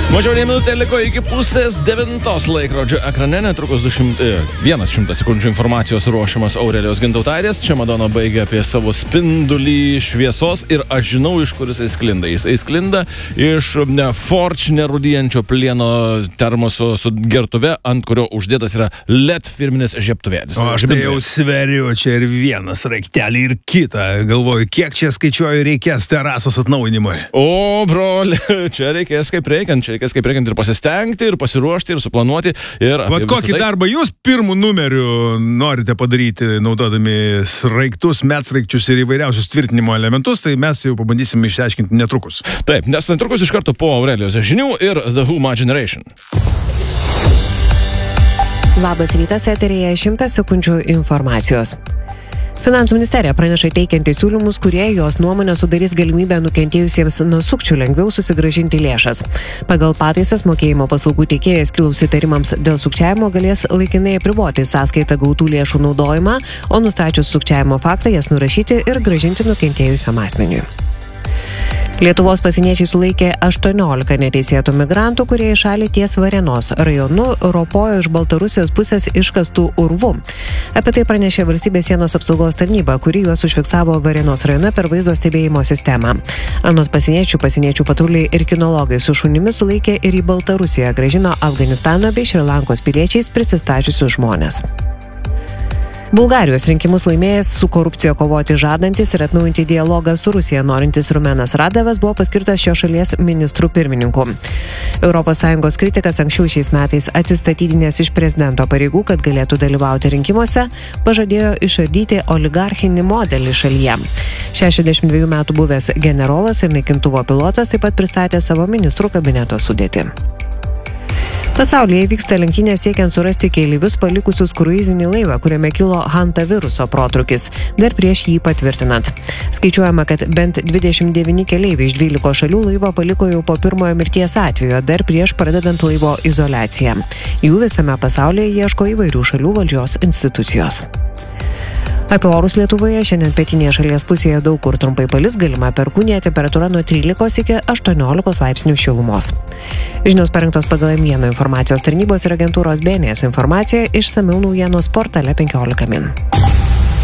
Mažiau nei minutė liko iki 8:30 laikrodžio ekrane, netrukus 100 sekundžių informacijos ruošiamas Aurelijos Gintautaitės. Čia Madona baigia apie savo spindulį šviesos ir aš žinau, iš kur jisai sklinda. Jisai sklinda iš Forge nerūdijančio plieno termoso su gertuve, ant kurio uždėtas yra LED firminis žiebtuvėlis. O aš tai jau sveriu, čia ir vienas raiktelį ir kitą. Galvoju, kiek čia skaičiuoju reikės terasos atnaujinimui. O, broli, čia reikės kaip reikiant, ir pasistengti, ir pasiruošti, ir suplanuoti. Vat kokį darbą jūs pirmų numerių norite padaryti, naudodami sraigtus, medsraigčius ir įvairiausius tvirtinimo elementus, tai mes jau pabandysim išsiaiškinti netrukus. Taip, nes netrukus iš karto po Aurelijos žinių ir The Who My Generation. Labas rytas, eteryje 100 sekundžių informacijos. Finansų ministerija praneša teikianti siūlymus, kurie jos nuomonė sudarys galimybę nukentėjusiems nuo sukčių lengviau susigrąžinti lėšas. Pagal pataisas mokėjimo paslaugų teikėjas kilus įtarimams dėl sukčiavimo galės laikinai apriboti sąskaitą gautų lėšų naudojimą, o nustačius sukčiavimo faktą jas nurašyti ir grąžinti nukentėjusiam asmeniui. Lietuvos pasieniečiai sulaikė 18 neteisėtų migrantų, kurie į šalį ties Varėnos rajonu ropojo iš Baltarusijos pusės iškastų urvų. Apie tai pranešė Valstybės sienos apsaugos tarnyba, kuri juos užfiksavo Varėnos rajone per vaizdo stebėjimo sistemą. Anot pasieniečių patruliai ir kinologai su šunimis sulaikė ir į Baltarusiją grąžino Afganistano bei Šri Lankos piliečiais prisistačiusius žmonės. Bulgarijos rinkimus laimėjęs su korupcija kovoti žadantis ir atnaujinti dialogą su Rusija norintis Rumenas Radevas buvo paskirtas šios šalies ministrų pirmininku. ES kritikas anksčiau šiais metais atsistatydinęs iš prezidento pareigų, kad galėtų dalyvauti rinkimuose, pažadėjo išardyti oligarchinį modelį šalyje. 62 metų buvęs generolas ir naikintuvo pilotas taip pat pristatė savo ministrų kabineto sudėtį. Pasaulyje vyksta lenktynės siekiant surasti keleivius palikusius kruizinį laivą, kuriame kilo hantaviruso protrūkis, dar prieš jį patvirtinant. Skaičiuojama, kad bent 29 keleiviai iš 12 šalių laivą paliko jau po pirmojo mirties atvejo, dar prieš pradedant laivo izoliaciją. Jų visame pasaulyje ieško įvairių šalių valdžios institucijos. Apie orus Lietuvoje šiandien pietinėje šalies pusėje daug kur trumpai palis, galima perkūnija, temperatūra nuo 13 iki 18 laipsnių šilumos. Žinios parengtos pagal Mieno informacijos tarnybos ir agentūros BNS informaciją, išsamiau naujienos portale 15 min.